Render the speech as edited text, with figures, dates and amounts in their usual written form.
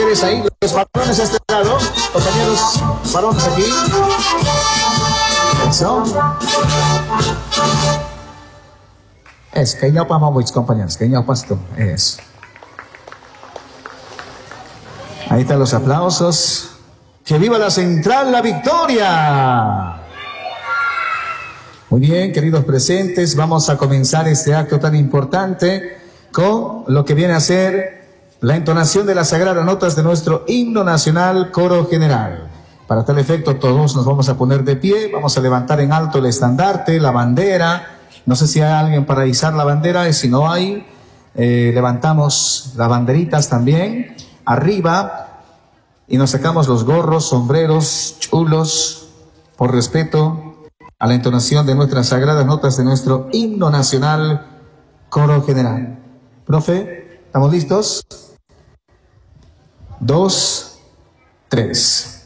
mujeres ahí, los varones a este lado, compañeros varones aquí. Eso. Es que ya pasamos, compañeros, que ya pasó. Eso. Ahí están los aplausos. ¡Que viva la Central La Victoria! Muy bien, queridos presentes, vamos a comenzar este acto tan importante con lo que viene a ser la entonación de las sagradas notas de nuestro himno nacional Coro General. Para tal efecto, todos nos vamos a poner de pie, vamos a levantar en alto el estandarte, la bandera. No sé si hay alguien para izar la bandera, y si no hay, levantamos las banderitas también arriba y nos sacamos los gorros, sombreros, chulos, por respeto a la entonación de nuestras sagradas notas de nuestro himno nacional Coro General. Profe, ¿estamos listos? 2, 3.